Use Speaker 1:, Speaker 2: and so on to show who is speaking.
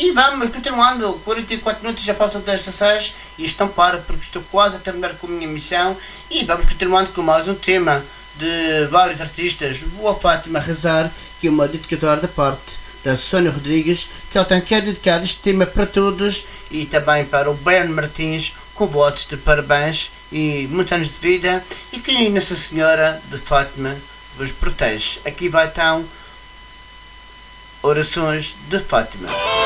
Speaker 1: E vamos continuando, 44 minutos já passam das 16 e isto não para porque estou quase a terminar com a minha missão e vamos continuando com mais um tema de vários artistas. Vou a Fátima rezar, que é uma dedicatória da parte da Sónia Rodrigues, que ela tem quer dedicar este tema para todos e também para o Berno Martins, com votos de parabéns e muitos anos de vida e que Nossa Senhora de Fátima vos protege. Aqui vai então orações de Fátima.